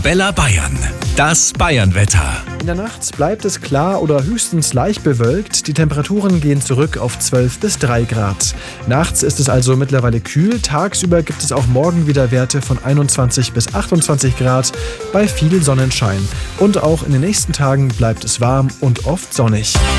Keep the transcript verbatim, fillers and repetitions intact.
Arabella Bayern. Das Bayernwetter. In der Nacht bleibt es klar oder höchstens leicht bewölkt. Die Temperaturen gehen zurück auf zwölf bis drei Grad. Nachts ist es also mittlerweile kühl. Tagsüber gibt es auch morgen wieder Werte von einundzwanzig bis achtundzwanzig Grad bei viel Sonnenschein. Und auch in den nächsten Tagen bleibt es warm und oft sonnig.